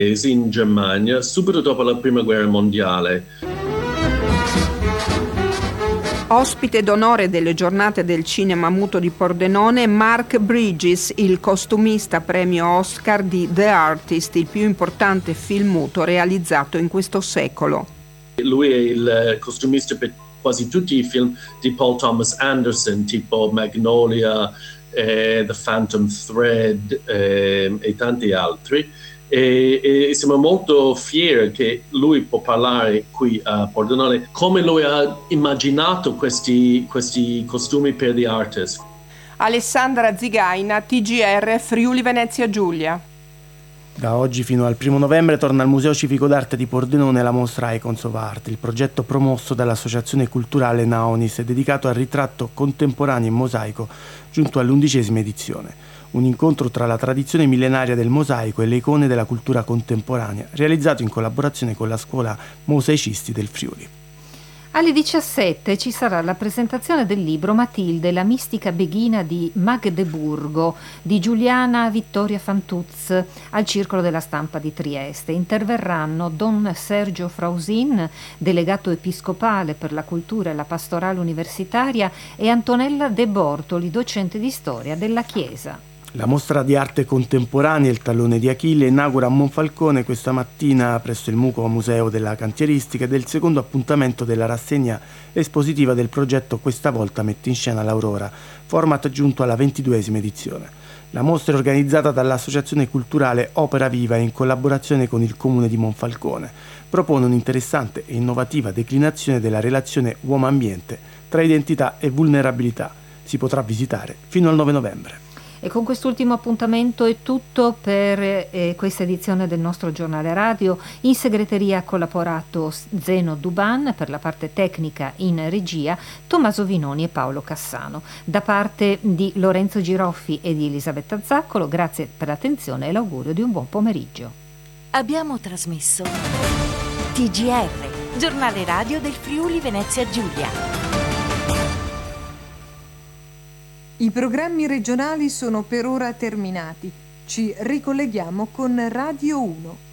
in Germania subito dopo la Prima Guerra Mondiale. Ospite d'onore delle giornate del cinema muto di Pordenone, Mark Bridges, il costumista premio Oscar di The Artist, il più importante film muto realizzato in questo secolo. Lui è il costumista per quasi tutti i film di Paul Thomas Anderson, tipo Magnolia, The Phantom Thread e tanti altri. E siamo molto fieri che lui può parlare qui a Pordenone come lui ha immaginato questi costumi per The Artist. Alessandra Zigaina, TGR Friuli Venezia Giulia. Da oggi fino al 1 novembre torna al Museo Civico d'Arte di Pordenone la mostra Icons of Art, il progetto promosso dall'Associazione Culturale Naonis dedicato al ritratto contemporaneo in mosaico, giunto all'11ª edizione. Un incontro tra la tradizione millenaria del mosaico e le icone della cultura contemporanea, realizzato in collaborazione con la Scuola Mosaicisti del Friuli. Alle 17 ci sarà la presentazione del libro Matilde, la mistica beghina di Magdeburgo di Giuliana Vittoria Fantuz al Circolo della Stampa di Trieste. Interverranno Don Sergio Frausin, delegato episcopale per la cultura e la pastorale universitaria, e Antonella De Bortoli, docente di storia della Chiesa. La mostra di arte contemporanea Il tallone di Achille inaugura a Monfalcone questa mattina presso il MUCO Museo della Cantieristica del secondo appuntamento della rassegna espositiva del progetto Questa volta mette in scena l'Aurora, format giunto alla 22ª edizione. La mostra è organizzata dall'Associazione Culturale Opera Viva in collaborazione con il Comune di Monfalcone. Propone un'interessante e innovativa declinazione della relazione uomo-ambiente tra identità e vulnerabilità. Si potrà visitare fino al 9 novembre. E con quest'ultimo appuntamento è tutto per questa edizione del nostro giornale radio. In segreteria ha collaborato Zeno Duban, per la parte tecnica in regia Tommaso Vinoni e Paolo Cassano. Da parte di Lorenzo Giroffi e di Elisabetta Zaccolo, grazie per l'attenzione e l'augurio di un buon pomeriggio. Abbiamo trasmesso TGR, giornale radio del Friuli Venezia Giulia. I programmi regionali sono per ora terminati. Ci ricolleghiamo con Radio 1.